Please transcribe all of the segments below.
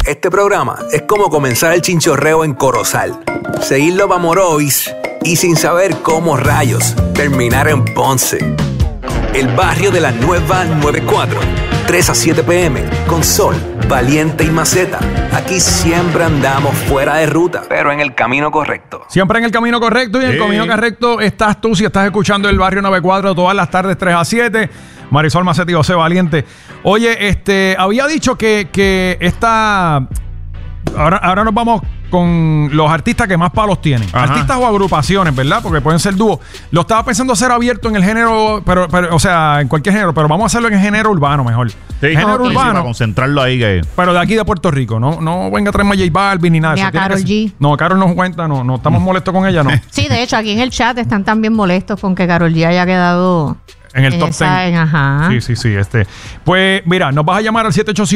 Este programa es como comenzar el chinchorreo en Corozal, seguirlo para Morovis y sin saber cómo rayos terminar en Ponce. El barrio de la nueva 94, 3 a 7 p.m, con Sol, Valiente y Maceta. Aquí siempre andamos fuera de ruta, pero en el camino correcto. Siempre en el camino correcto, y en el camino correcto estás tú si estás escuchando el barrio 94 todas las tardes 3 a 7. Marisol Maceta y José Valiente. Oye, había dicho que esta... Ahora nos vamos con los artistas que más palos tienen. Ajá. Artistas o agrupaciones, ¿verdad? Porque pueden ser dúos. Lo estaba pensando hacer abierto en el género, pero o sea, en cualquier género, pero vamos a hacerlo en el género urbano mejor. Sí, género urbano. Sí, para concentrarlo ahí. Pero de aquí de Puerto Rico, no venga a traerme a J Balvin ni nada. Ni a Karol G. No, Karol no cuenta, no estamos molestos con ella, no. Sí, de hecho, aquí en el chat están también molestos con que Karol G haya quedado... En el top 10. Ajá. Sí. Pues mira, nos vas a llamar al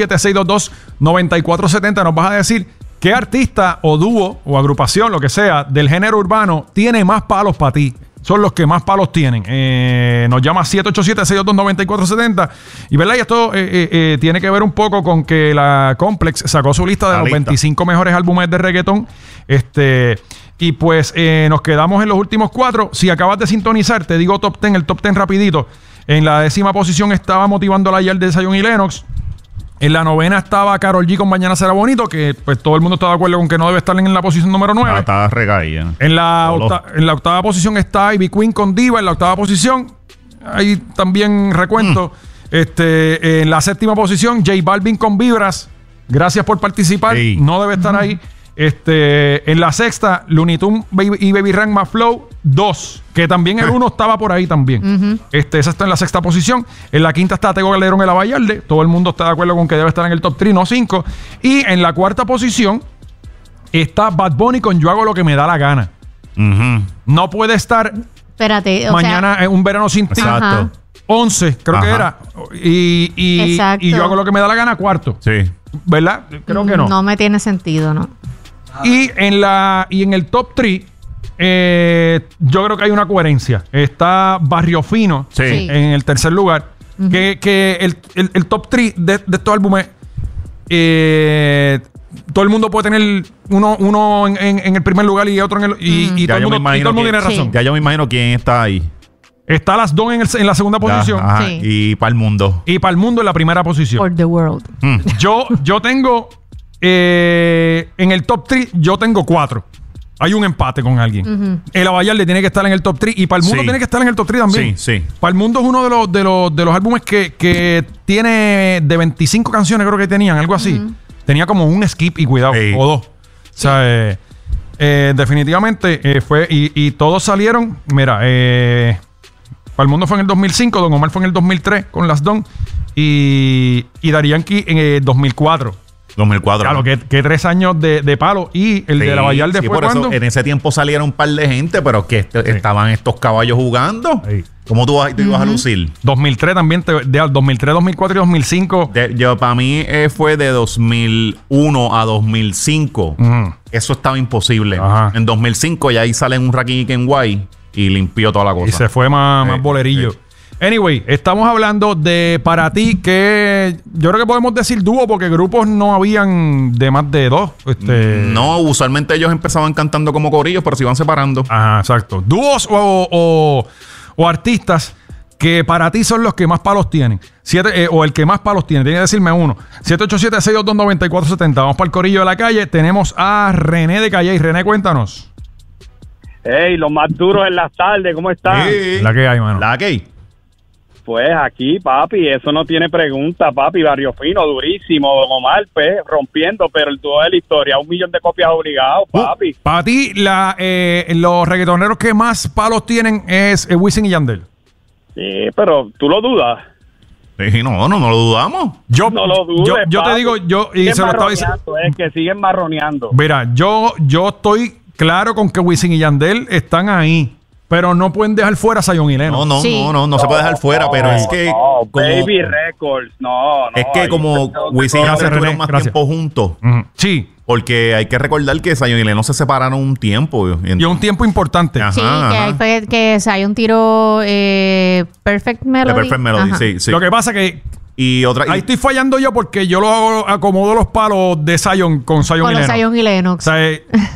787-622-9470. Nos vas a decir qué artista o dúo o agrupación, lo que sea, del género urbano tiene más palos para ti. Son los que más palos tienen. Nos llama 787-622-9470. Y verdad, y esto tiene que ver un poco con que la Complex sacó su lista de los 25 mejores álbumes de reggaetón. Y pues nos quedamos en los últimos 4. Si acabas de sintonizar, te digo top 10, el top 10 rapidito. En la 10ª posición estaba Motivando la Yard de Zion y Lennox. En la 9ª estaba Karol G con Mañana Será Bonito, que pues todo el mundo está de acuerdo con que no debe estar en la posición número 9. Está regaída. En la 8ª posición está Ivy Queen con Diva, en la 8ª posición. Ahí también recuento. En la 7ª posición, J Balvin con Vibras. Gracias por participar. Sí. No debe estar ahí. En la 6ª, Looney Tunes y Baby Rank más Flow 2, que también el 1 estaba por ahí también. Esa está en la 6ª posición. En la 5ª está Tego Calderón y La Vallarde. Todo el mundo está de acuerdo con que debe estar en el top 3, no 5. Y en la 4ª posición está Bad Bunny con Yo Hago Lo Que Me Da La Gana. No puede estar. Espérate, mañana Un Verano Sin Ti. Exacto. 11, creo que era. Y Yo Hago Lo Que Me Da La Gana, 4. Sí. ¿Verdad? Creo que no. No me tiene sentido, ¿no? Y en el top 3, yo creo que hay una coherencia. Está Barrio Fino en el tercer lugar. Que el top 3 de estos álbumes, todo el mundo puede tener uno en el primer lugar y otro en el... Y todo el mundo tiene razón. Ya yo me imagino quién está ahí. Está Las Don en la segunda posición. Sí. Y Para el Mundo. Y Para el Mundo en la primera posición. For the world. Yo tengo... en el top 3 yo tengo 4. Hay un empate con alguien. El Vallarde tiene que estar en el top 3 y Para el Mundo tiene que estar en el top 3 también. Sí. Para el Mundo es uno de los álbumes que tiene de 25 canciones, creo que tenían, algo así. Tenía como un skip y cuidado, o 2. O sea, definitivamente fue y todos salieron. Mira, Para el Mundo fue en el 2005, Don Omar fue en el 2003 con Las Don y Daddy Yankee en el 2004. 2004. Claro, que 3 años de palo. Y el de La Vallarde fue cuando... En ese tiempo salieron un par de gente, pero que estaban estos caballos jugando. ¿Cómo tú ibas a lucir? 2003 también, 2003, 2004 y 2005. Para mí fue de 2001 a 2005. Eso estaba imposible. En 2005 ya ahí sale un Rakim y Kenway y limpió toda la cosa. Y se fue más bolerillo. Anyway, estamos hablando de para ti que yo creo que podemos decir dúo porque grupos no habían de más de 2. No, usualmente ellos empezaban cantando como corillos, pero se iban separando. Ajá, exacto. Dúos o artistas que para ti son los que más palos tienen. O el que más palos tiene. Tiene que decirme uno. 787-622-9470. Vamos para el corillo de la calle. Tenemos a René de Calle. René, cuéntanos. Hey, los más duros en las tardes, ¿cómo están? La que hay, mano. La que hay. Pues aquí, papi, eso no tiene pregunta, papi. Barrio Fino, durísimo. Don Omar, pues, rompiendo, pero el dúo de la historia, 1 millón de copias obligados, papi. Para ti, los reggaetoneros que más palos tienen es Wisin y Yandel. Sí, pero tú lo dudas. Sí, no lo dudamos. No lo dudes, yo te digo, y se lo estaba diciendo. Es que siguen marroneando. Mira, yo estoy claro con que Wisin y Yandel están ahí. Pero no pueden dejar fuera a Zion y Lennox. No se puede dejar fuera, pero es que... No, Baby Records, no. Es que como Wisin y Yandel tuvieron más tiempo juntos. Sí. Porque hay que recordar que Zion y Lennox se separaron un tiempo. Y un tiempo importante. Sí, que ahí fue que Zion tiró Perfect Melody. Perfect Melody, sí. Lo que pasa es que Y otra... Ahí estoy fallando yo porque yo acomodo los palos de Zion con Zion y Con los Lennox. Zion y Lennox. O sea,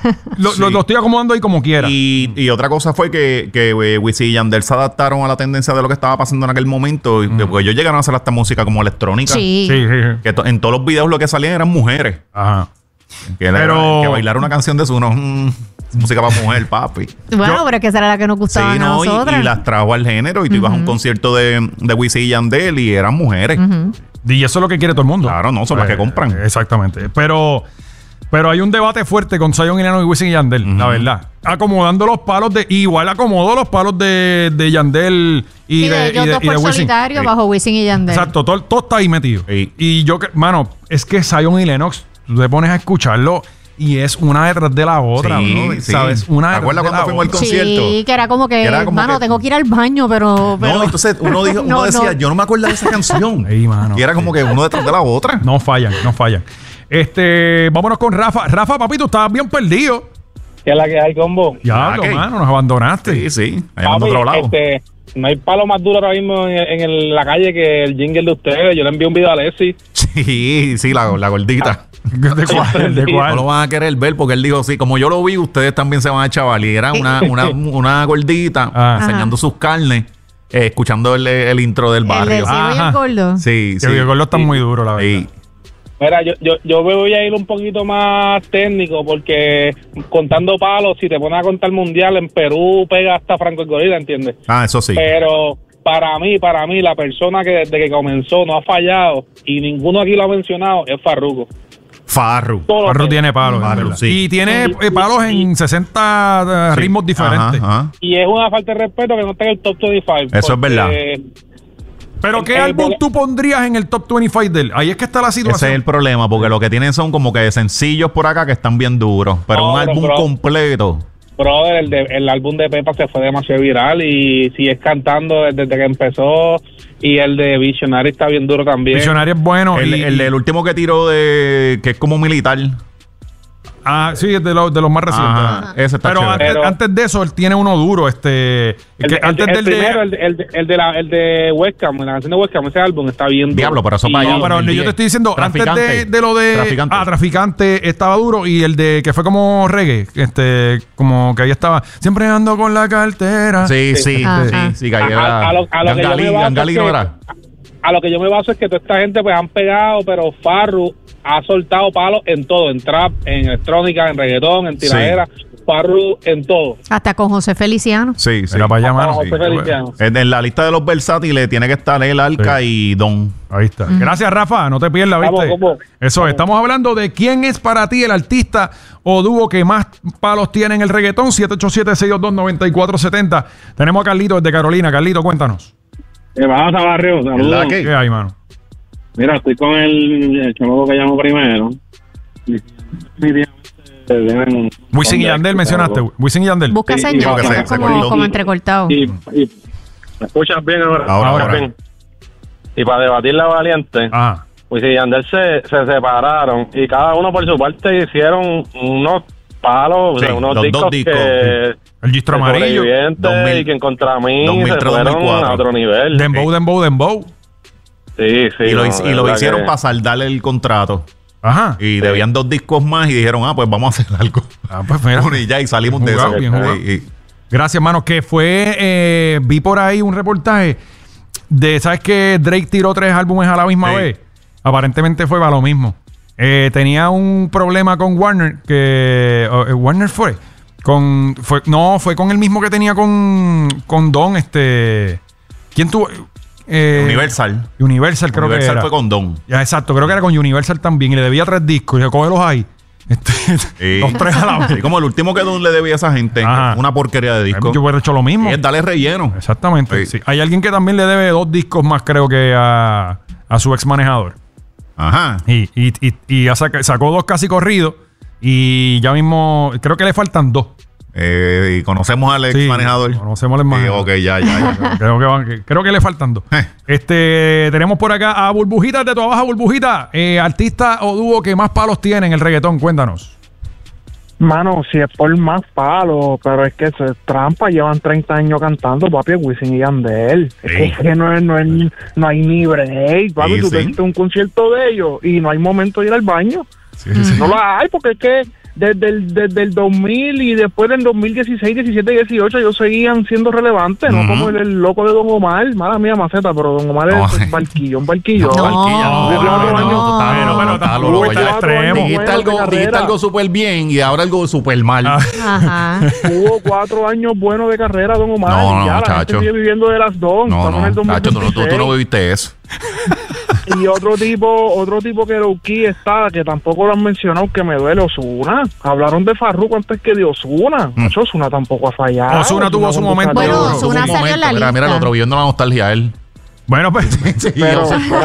lo estoy acomodando ahí como quiera. Y otra cosa fue que Wisin y Yandel se adaptaron a la tendencia de lo que estaba pasando en aquel momento. Y porque ellos llegaron a hacer esta música como electrónica. Sí. Sí. Que en todos los videos lo que salían eran mujeres. Ajá. Que bailar una canción de su música para mujer, papi. Bueno, pero es que esa era la que nos gustaba a no, nosotras. y las trajo al género. Y tú ibas a un concierto de Wisin y Yandel y eran mujeres. Y eso es lo que quiere todo el mundo. Claro, no, son las que compran. Exactamente. Pero hay un debate fuerte con Zion y Lennox y Wisin y Yandel, la verdad. Acomodando los palos igual acomodo los palos de Yandel y de ellos dos por Wisin. solitario bajo Wisin y Yandel. Exacto, todo está ahí metido. Sí. Y mano, es que Zion y Lennox, tú te pones a escucharlo y es una detrás de la otra, Sí, bro, sí. ¿sabes? Una ¿Te detrás acuerdas de cuando la fuimos al otra. concierto? Sí, que era como que, mano, tengo que ir al baño, pero... No, entonces uno decía, yo no me acuerdo de esa canción. Ey, mano. Y era como que uno detrás de la otra. No fallan. Vámonos con Rafa. Rafa, papi, tú estabas bien perdido. ¿Qué es la que hay, combo? Diablo, ok. mano, nos abandonaste. Sí. Allá en otro lado. No hay palo más duro ahora mismo la calle que el jingle de ustedes. Yo le envié un video a Alessi. Sí, la gordita. ¿De cuál? ¿De No cuál? lo van a querer ver porque él dijo, sí, como yo lo vi, ustedes también se van a chaval. Y era una gordita enseñando sus carnes, escuchando el intro del El de barrio. Ciego y Ajá. el Gordo. Sí, Que Gordo está muy duro, la verdad. Sí. Mira, yo me voy a ir un poquito más técnico porque contando palos, si te pones a contar mundial, en Perú pega hasta Franco el Gorila, ¿entiendes? Eso sí. Pero para mí, la persona que desde que comenzó no ha fallado y ninguno aquí lo ha mencionado es Farruko. Farru. Farru tiene palos. Farru, es verdad. sí. Y tiene palos en 60 ritmos diferentes. Ajá. Y es una falta de respeto que no esté en el top 25. Eso es verdad. Pero ¿qué El álbum tú pondrías en el top 25 de él? Ahí es que está la situación. Ese es el problema, porque lo que tienen son como que sencillos por acá que están bien duros. Pero No, un álbum bro. completo. Brother, el álbum de Pepa se fue demasiado viral y sigues cantando desde que empezó. Y el de Visionary está bien duro también. Visionario es bueno. El último que tiró que es como militar. Sí, es de los más recientes. Ajá, ese está Pero chévere. antes de eso, él tiene uno duro. El de Webcam, la canción de Webcam, ese álbum está bien duro. Diablo, pero eso para allá. No, pero yo te estoy diciendo, Traficante. antes de lo de Traficante estaba duro y el de que fue como reggae, como que ahí estaba, siempre ando con la cartera. Sí, Ajá. que ahí era. A lo que yo me baso Gangali es no que- era. A lo que yo me baso es que toda esta gente pues han pegado, pero Farru ha soltado palos en todo, en trap, en electrónica, en reggaetón, en tiradera. Farru en todo. Hasta con José Feliciano. Sí. Era para allá, mano. José Feliciano. En la lista de los versátiles tiene que estar el Arca y Don. Ahí está. Gracias, Rafa. No te pierdas, ¿viste? Vamos. Eso es. Estamos hablando de quién es para ti el artista o dúo que más palos tiene en el reggaetón. 787-622-9470. Tenemos a Carlito desde Carolina. Carlito, cuéntanos. Vamos a Barrio, saludos. ¿Verdad ¿Qué hay, mano? Mira, estoy con el chamaco que llamó primero. Wisin y Yandel mencionaste. Wisin y Yandel. Busca Sí, señal, porque que se está cortó. como entrecortado. ¿Me escuchas bien ahora? Ahora. Bien. Y para debatir la valiente, Ajá. Wisin y Yandel se separaron y cada uno por su parte hicieron unos palos, Sí, o sea, unos los discos, dos discos, que El Gistro El Amarillo. Sobreviviente 2000, y que en contra mí 2003, se fueron 2004. a otro nivel. Dembow. Sí. Y lo de hicieron verdad para saldarle el contrato. Ajá. Y debían 2 discos más y dijeron, pues vamos a hacer algo. Pues mira. Y ya, y salimos de Jugado, eso. bien jugado. Y- Gracias, hermano. Que fue, vi por ahí un reportaje de, ¿sabes que Drake tiró 3 álbumes a la misma Sí. vez? Aparentemente fue para lo mismo. Tenía un problema con Warner, Warner fue con el mismo que tenía con Don, ¿quién tuvo? Universal. Universal creo Universal que era. fue con Don. Ya, exacto, creo que era con Universal también y le debía 3 discos y le cógelos ahí. Sí. Los 3 a la vez. Sí, como el último que Don le debía a esa gente. Ajá. Una porquería de disco. Yo hubiera hecho lo mismo. Y es darle relleno. Exactamente. Sí. Sí. Hay alguien que también le debe 2 discos más, creo que a su ex manejador. Ajá. Y ya sacó 2 casi corridos. Y ya mismo, creo que le faltan 2. Y conocemos al ex Sí, manejador. conocemos al manejador. Ok, ya. creo que le faltan 2. Tenemos por acá a Burbujita de tu abajo, Burbujita. Artista o dúo que más palos tiene en el reggaetón. Cuéntanos. Mano, si es por más palos, pero es que eso es trampa, llevan 30 años cantando, papi, Wisin y Yandel. Es que no hay ni break, papi, Sí, tú te hiciste un concierto de ellos y no hay momento de ir al baño. Sí, sí. No lo hay, porque es que desde el 2000 y después del 2016, 17 y 18 ellos seguían siendo relevantes, no como el loco de Don Omar. Mala mía, Maceta, pero Don Omar es un barquillo. No. Pero tampoco está al extremo. Dijiste algo súper bien y ahora algo súper mal. Ajá. Hubo 4 años buenos de carrera, Don Omar. No, y ya la gente chacho. sigue viviendo de las dos. No, Estamos en el no, Nacho, tú 2026. no viviste eso. Y otro tipo que Low-Key está, que tampoco lo han mencionado, que me duele, Ozuna. Hablaron de Farruko antes que de Ozuna. Nacho, Ozuna tampoco ha fallado. Ozuna tuvo su momento. Bueno, Tuvo Ozuna un salió en la Mira, lista. el otro viendo la nostalgia a él. Bueno, pues. Pero,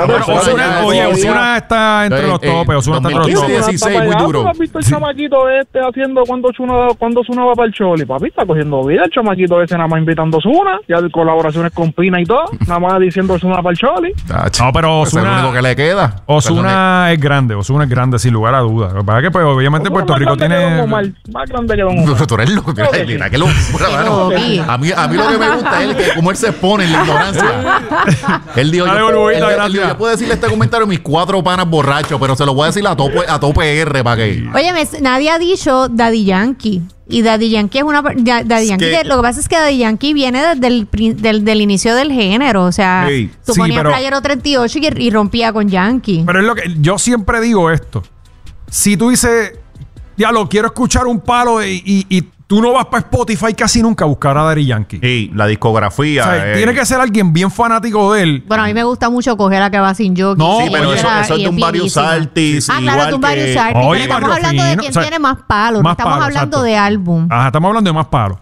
Ozuna está entre los topes. Ozuna está entre los 2015, topes. 16, muy duro. ¿Tú has visto el chamaquito haciendo cuando Ozuna va para el Choli? Papi, está cogiendo vida el chamaquito ese, nada más invitando a Ozuna, ya de colaboraciones con Pina y todo, nada más diciendo Ozuna para el Choli. No, pero Ese es lo Ozuna- único que le queda. Ozuna es grande, sin lugar a dudas. Lo que pasa es que, pues, obviamente, Ozuna Puerto más Rico grande que Don tiene. Omar, más grande que Don Omar. Pero tú eres loco. Mira que locura, mano. Loqui. A mí lo que me gusta es cómo él se expone en la ignorancia. Él dijo, Dale, yo Burbujita, gracias. puedo decirle este comentario a mis 4 panas borrachos, pero se lo voy a decir a tope R para que... Oye, nadie ha dicho Daddy Yankee. Y Daddy Yankee es una... Daddy Yankee, que- lo que pasa es que Daddy Yankee viene desde del inicio del género. O sea, Sí. tú Sí, ponías pero- Playero 38 y rompía con Yankee. Pero es lo que yo siempre digo esto. Si tú dices, diablo, quiero escuchar un palo y tú no vas para Spotify casi nunca a buscar a Daddy Yankee. Sí, la discografía. O sea, tiene que ser alguien bien fanático de él. Bueno, a mí me gusta mucho coger a que va sin jockey. No, Sí, pero Oye, eso es de un varios bienísima. artists. Ah, claro, de un varios artists. Oye, Pero estamos Barrio hablando de Fino, quién o sea, tiene más palos. No más estamos palos, hablando exacto. de álbum. Ajá, estamos hablando de más palos.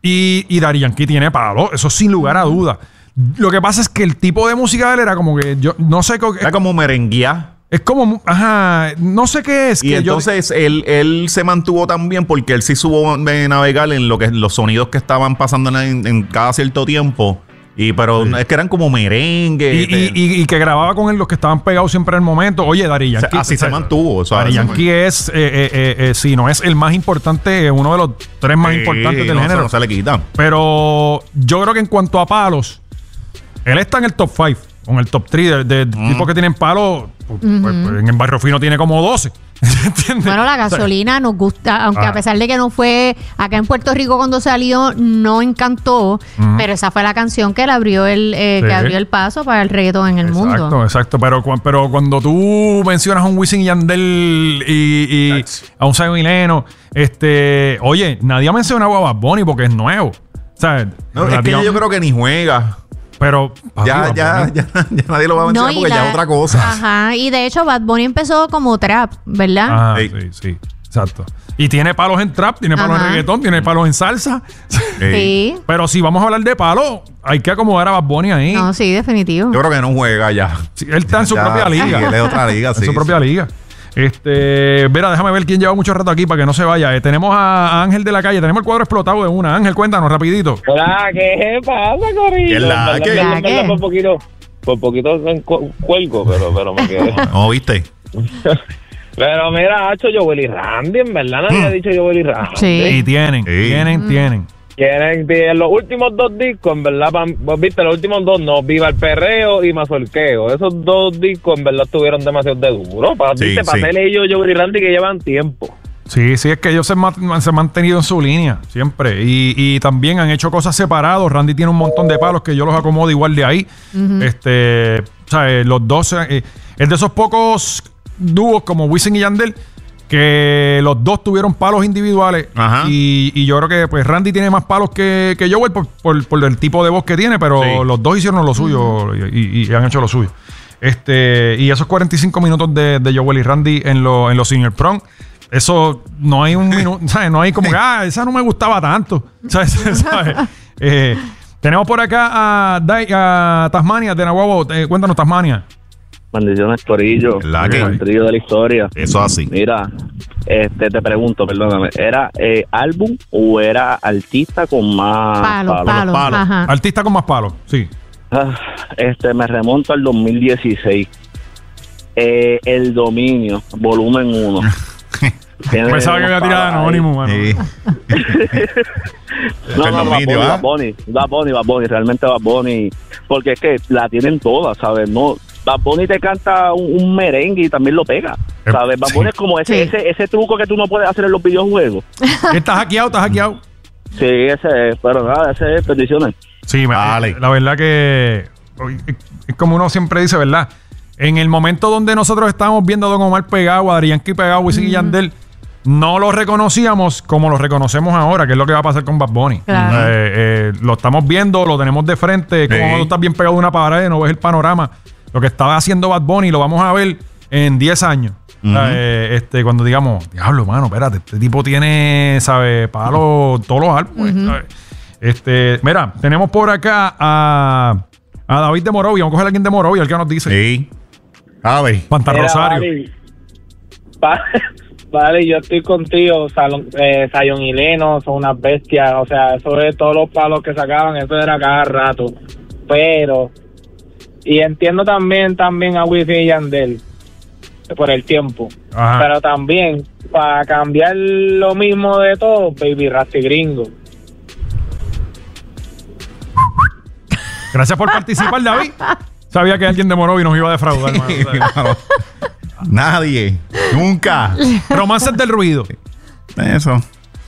Y Daddy Yankee tiene palos, eso sin lugar a dudas. Lo que pasa es que el tipo de música de él era como que yo no sé Era como merenguía. es como ajá, no sé qué es Y que entonces él se mantuvo tan bien porque él sí supo navegar en los sonidos que estaban pasando en cada cierto tiempo. Pero es que eran como merengue. y que grababa con él los que estaban pegados siempre en el momento. Oye, Daddy O sea, Yankee. así se mantuvo. O sea, Daddy Yankee es, si no es el más importante, uno de los 3 más importantes del género. No se le quita. Pero yo creo que en cuanto a palos, él está en el top 5, o en el top 3 de tipos que tienen palos. Pues, en el Barrio Fino tiene como 12. ¿Entiendes? Bueno, la gasolina nos gusta, aunque a pesar de que no fue acá en Puerto Rico cuando salió, no encantó, pero esa fue la canción que le abrió que abrió el paso para el reggaetón en el mundo. Exacto. Pero cuando tú mencionas a un Wisin y Yandel y a un Zion y Lennox, oye, nadie ha mencionado a Bad Bunny porque es nuevo. ¿Sabes? No, es que yo creo que ni juega. Pero Ya nadie lo va a mencionar y porque ya es otra cosa. Ajá, y de hecho Bad Bunny empezó como trap, ¿verdad? Ah, Ey. sí, exacto. Y tiene palos en trap, tiene palos en Ajá. reggaetón, tiene palos en salsa. Sí. Pero si vamos a hablar de palos, hay que acomodar a Bad Bunny ahí. No, sí, definitivo. Yo creo que no juega ya. Sí, él está en su Ya, propia liga. sí, él es otra liga, En sí. su propia liga. Mira, déjame ver quién lleva mucho rato aquí para que no se vaya. Tenemos a Ángel de la calle. Tenemos el cuadro explotado de una. Ángel, cuéntanos rapidito. Hola, ¿qué pasa, Corillo? ¿Qué es la que? ¿La qué? Por poquito cuelgo, pero me quedé. No, ¿viste? Pero mira, Hacho, Joel y Randy, en verdad nadie ha dicho Joel y Randy. Sí. Y tienen. Tienen los últimos 2 discos, en verdad, viste, los últimos 2 no, Viva el Perreo y Mazorqueo. Esos 2 discos, en verdad, estuvieron demasiado de duro. Para Sí, hacer ellos, Joel y Randy, que llevan tiempo. Sí, es que ellos se han mantenido en su línea siempre. Y también han hecho cosas separados. Randy tiene un montón de palos que yo los acomodo igual de ahí. O sea, los dos. Es de esos pocos dúos como Wisin y Yandel que los dos tuvieron palos individuales. Ajá. Y yo creo que pues Randy tiene más palos que Joel por el tipo de voz que tiene, pero Sí. los dos hicieron lo suyo y han hecho lo suyo. Y esos 45 minutos de Joel y Randy en los Senior Prom, eso no hay un minuto, ¿sabes? No hay como que, esa no me gustaba tanto. ¿Sabes? Tenemos por acá a Tasmania, de Nahuabo. Cuéntanos, Tasmania. Bendiciones, Corillo. ¿La qué? El trío de la historia. Eso así. Mira, te pregunto, perdóname, ¿era álbum o era artista con más Palos. palos. Ajá. Artista con más palos, sí. Me remonto al 2016. El Dominio, volumen 1. Pensaba que iba a tirar anónimo, mano. Sí. Bad Bunny, realmente Bad Bunny, porque es que la tienen todas, ¿sabes? No, Bad Bunny te canta un merengue y también lo pega, ¿sabes? Bad Bunny es como ese truco que tú no puedes hacer en los videojuegos. ¿Estás hackeado? Sí, ese es, pero nada, ese es bendiciones. Sí, vale. La verdad que es como uno siempre dice, ¿verdad? En el momento donde nosotros estábamos viendo a Don Omar pegado, a Daddy Yankee pegado, Wisin y Yandel, no lo reconocíamos como lo reconocemos ahora, que es lo que va a pasar con Bad Bunny. Claro. Lo estamos viendo, lo tenemos de frente, como cuando estás bien pegado de una pared, no ves el panorama. Lo que estaba haciendo Bad Bunny lo vamos a ver en 10 años. Cuando digamos, diablo, mano, espérate, este tipo tiene, ¿sabes? Palo todos los álbumes, ¿sabes? Mira, tenemos por acá a David de Morovia. Vamos a coger a alguien de Morovia, el que nos dice. Sí. A ver. Panta Rosario. Vale, yo estoy contigo. Zion y Leno son unas bestias. O sea, eso de todos los palos que sacaban, eso era cada rato. Pero, y entiendo también a Wisin y Yandel por el tiempo. Ajá. Pero también, para cambiar lo mismo de todo, Baby Rasty Gringo. Gracias por participar, David. Sabía que alguien de Morovia nos iba a defraudar, hermano. Nadie. Nunca. Romances del ruido. Eso.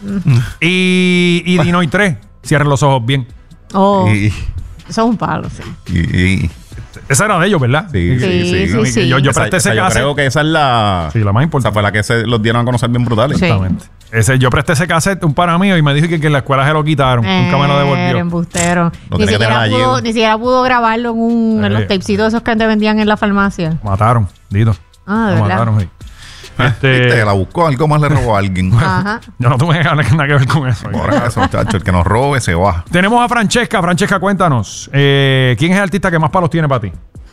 Y Dino y 3. Cierren los ojos bien. Oh. Eso es un palo, sí. Esa era de ellos, ¿verdad? Sí. Yo presté ese cassette. Yo creo que esa es la... Sí, la más importante. Esa fue la que los dieron a conocer bien brutal. Exactamente. Yo presté ese cassette, un pana mío, y me dijo que en la escuela se lo quitaron. Nunca me lo devolvió. Embustero. Ni siquiera pudo grabarlo en los tapecitos esos que te vendían en la farmacia. Mataron, Dito. Ah, de verdad. Mataron, sí. La buscó, algo más le robó a alguien. Ajá. Yo no tuve nada que ver con eso. Por eso, muchacho, el que nos robe se va. Tenemos a Francesca. Francesca, cuéntanos. ¿Quién es el artista que más palos tiene para ti?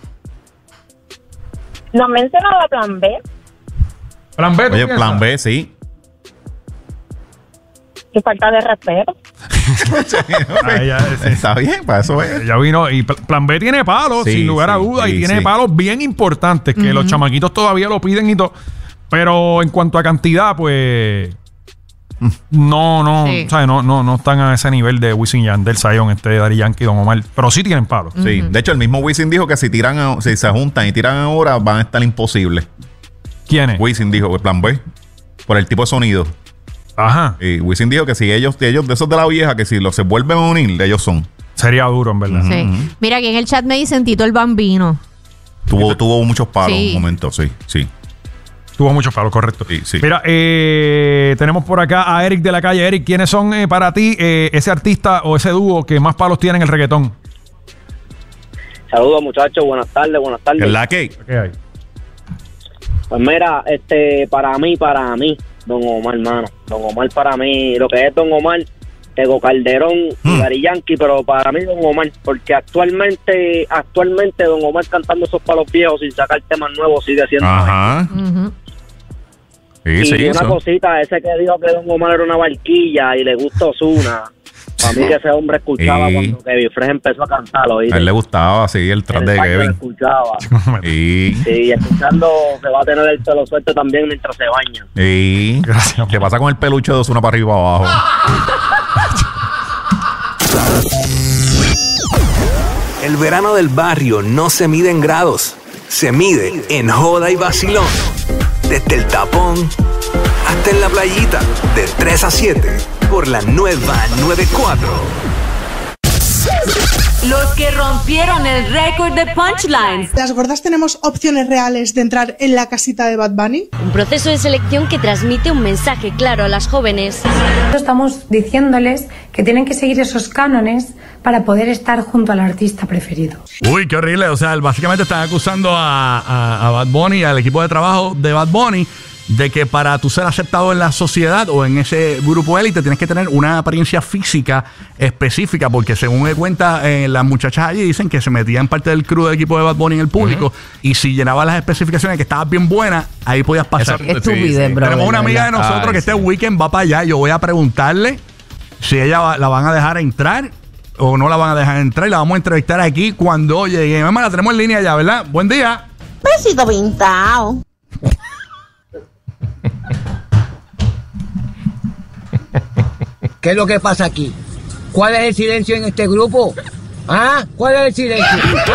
¿No mencionaba Plan B? Plan B, Oye, Plan B, sí. Qué falta de respeto. Está bien, para eso es. Ya vino. Y Plan B tiene palos, sin lugar a dudas. Y tiene palos bien importantes que los chamaquitos todavía lo piden y todo. Pero en cuanto a cantidad, pues... No están a ese nivel de Wisin y Yandel, Zion, Daddy Yankee, Don Omar. Pero sí tienen palos. Sí. De hecho, el mismo Wisin dijo que si se juntan y tiran ahora, van a estar imposibles. ¿Quiénes? Wisin dijo que Plan B. Por el tipo de sonido. Ajá. Y Wisin dijo que si ellos de esos de la vieja, que si se vuelven a unir, ellos son. Sería duro, en verdad. Sí. Mira, aquí en el chat me dicen Tito el Bambino. Tuvo muchos palos en un momento, sí. Tuvo muchos palos, correcto. Sí. Mira, tenemos por acá a Eric de la calle. Eric, ¿quiénes son para ti ese artista o ese dúo que más palos tiene en el reggaetón? Saludos, muchachos. Buenas tardes. ¿Qué es la que? ¿Qué hay? Pues mira, para mí, Don Omar, hermano. Don Omar para mí, lo que es Don Omar, Tego Calderón y Daddy Yankee, pero para mí Don Omar, porque actualmente Don Omar cantando esos palos viejos sin sacar temas nuevos sigue siendo. Ajá. Y una cosita, ese que dijo que Don Omar era una barquilla y le gusta Ozuna. Para mí que ese hombre escuchaba cuando Kevin Fresh empezó a cantarlo. A él le gustaba seguir el trap de Kevin. Escuchaba. Sí, escuchando que va a tener el pelo suelto también mientras se baña. Sí. Gracias. ¿Qué pasa con el peluche de Ozuna para arriba y para abajo? El verano del barrio no se mide en grados, se mide en joda y vacilón. Desde el tapón hasta en la playita, de 3 a 7, por la nueva 94. Los que rompieron el récord de punchlines. Las gordas tenemos opciones reales de entrar en la casita de Bad Bunny. Un proceso de selección que transmite un mensaje claro a las jóvenes. Estamos diciéndoles que tienen que seguir esos cánones para poder estar junto al artista preferido. Uy, qué horrible. O sea, básicamente están acusando a Bad Bunny, al equipo de trabajo de Bad Bunny, de que para tú ser aceptado en la sociedad o en ese grupo élite tienes que tener una apariencia física específica, porque según me cuenta las muchachas allí dicen que se metían parte del crew del equipo de Bad Bunny en el público y si llenabas las especificaciones que estabas bien buena, ahí podías pasar. Estupidez, bro. Tenemos una amiga de nosotros que este weekend va para allá. Yo voy a preguntarle si ella la van a dejar entrar o no la van a dejar entrar y la vamos a entrevistar aquí cuando llegue. Mamá, la tenemos en línea ya, ¿verdad? Buen día. Besito pintado. ¿Qué es lo que pasa aquí? ¿Cuál es el silencio en este grupo? ¿Ah? ¿Cuál es el silencio?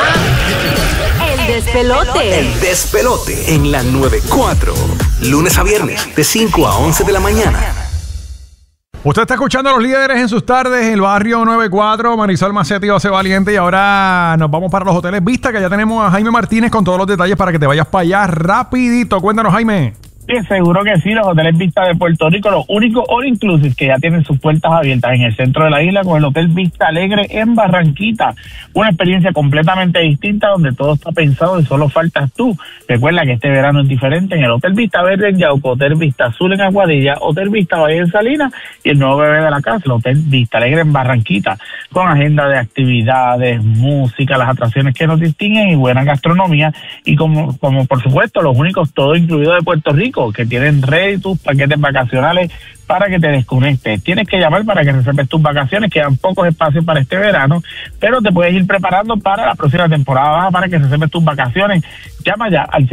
¿Ah? El despelote. El despelote en la 94. Lunes a viernes, de 5 a 11 de la mañana. Usted está escuchando a los líderes en sus tardes, el barrio 94, Marisol Macetti, José Valiente, y ahora nos vamos para los hoteles Vista, que ya tenemos a Jaime Martínez con todos los detalles para que te vayas para allá rapidito. Cuéntanos, Jaime. Sí, seguro que sí, los hoteles Vista de Puerto Rico, los únicos all inclusive que ya tienen sus puertas abiertas en el centro de la isla con el Hotel Vista Alegre en Barranquita. Una experiencia completamente distinta donde todo está pensado y solo faltas tú. Recuerda que este verano es diferente en el Hotel Vista Verde en Yauco, Hotel Vista Azul en Aguadilla, Hotel Vista Valle en Salinas y el nuevo bebé de la casa, el Hotel Vista Alegre en Barranquita, con agenda de actividades, música, las atracciones que nos distinguen y buena gastronomía y como por supuesto los únicos todo incluido de Puerto Rico que tienen ready tus paquetes vacacionales para que te desconectes. Tienes que llamar para que reserves tus vacaciones, quedan pocos espacios para este verano, pero te puedes ir preparando para la próxima temporada baja para que reserves tus vacaciones. Llama ya al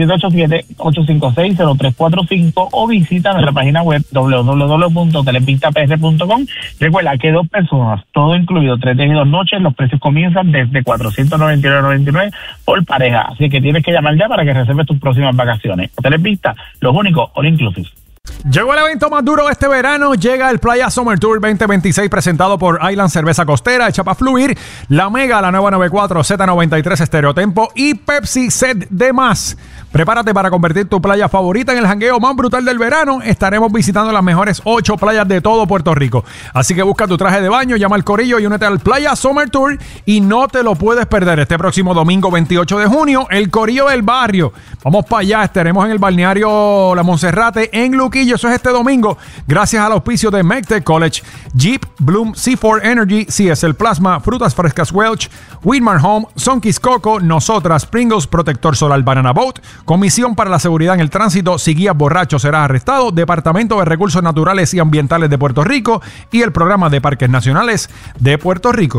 787-856-0345 o visita nuestra página web www.hotelesvistapr.com. Recuerda que 2 personas, todo incluido, 3 días y 2 noches, los precios comienzan desde $499.99 por pareja. Así que tienes que llamar ya para que reserves tus próximas vacaciones. Hoteles Vista, los únicos all inclusive. Llegó el evento más duro de este verano, llega el Playa Summer Tour 2026 presentado por Island Cerveza Costera, hecha para fluir, La Mega, la nueva 94, Z93 Estereotempo y Pepsi Set de más. Prepárate para convertir tu playa favorita en el jangueo más brutal del verano. Estaremos visitando las mejores 8 playas de todo Puerto Rico. Así que busca tu traje de baño, llama al corillo y únete al Playa Summer Tour y no te lo puedes perder. Este próximo domingo 28 de junio, el corillo del barrio. Vamos para allá, estaremos en el balneario La Monserrate en Luquillo. Eso es este domingo, gracias al auspicio de MECTEC College, Jeep, Bloom, C4 Energy, CSL Plasma, Frutas Frescas Welch, Widmar Home, Sonquis Coco, Nosotras, Pringles, Protector Solar Banana Boat, Comisión para la Seguridad en el Tránsito, si guías borracho serás arrestado, Departamento de Recursos Naturales y Ambientales de Puerto Rico y el Programa de Parques Nacionales de Puerto Rico.